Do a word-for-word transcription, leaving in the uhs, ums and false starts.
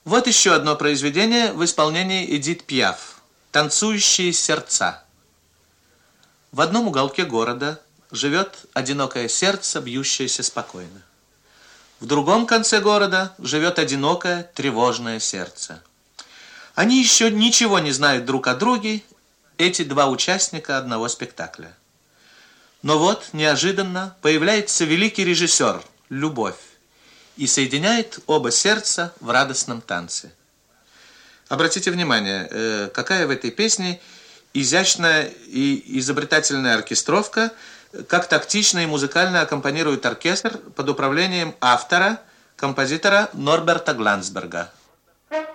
Вот еще одно произведение в исполнении Эдит Пиаф «Танцующие сердца». В одном уголке города живет одинокое сердце, бьющееся спокойно. В другом конце города живет одинокое, тревожное сердце. Они еще ничего не знают друг о друге, эти два участника одного спектакля. Но вот, неожиданно, появляется великий режиссер, любовь, и соединяет оба сердца в радостном танце. Обратите внимание, какая в этой песне изящная и изобретательная оркестровка, как тактично и музыкально аккомпанирует оркестр под управлением автора, композитора Норберта Глансберга.